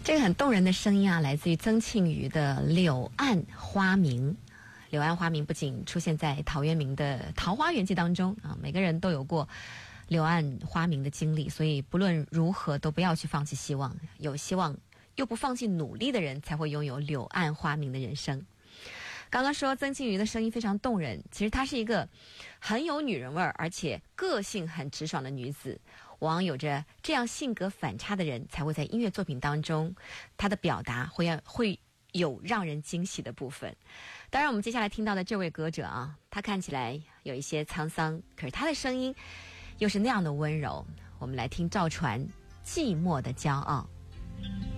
这个很动人的声音啊，来自于曾庆瑜的《柳暗花明》。柳暗花明不仅出现在陶渊明的《桃花源记》当中啊，每个人都有过柳暗花明的经历，所以不论如何都不要去放弃希望，有希望又不放弃努力的人才会拥有柳暗花明的人生。刚刚说曾庆瑜的声音非常动人，其实她是一个很有女人味儿，而且个性很直爽的女子。往往有着这样性格反差的人才会在音乐作品当中，她的表达会有让人惊喜的部分。当然我们接下来听到的这位歌者啊，他看起来有一些沧桑，可是他的声音又是那样的温柔。我们来听赵传《寂寞的骄傲》。